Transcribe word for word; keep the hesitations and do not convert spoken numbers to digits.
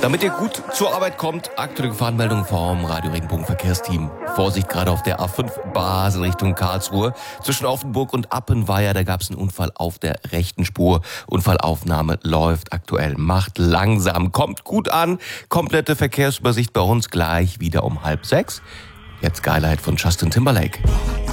Damit ihr gut zur Arbeit kommt, aktuelle Gefahrenmeldung vom Radio Regenbogen Verkehrsteam. Vorsicht, gerade auf der A fünf Basel Richtung Karlsruhe. Zwischen Offenburg und Appenweier, da gab es einen Unfall auf der rechten Spur. Unfallaufnahme läuft aktuell. Macht langsam, kommt gut an. Komplette Verkehrsübersicht bei uns gleich wieder um halb sechs. Jetzt Geilheit von Justin Timberlake.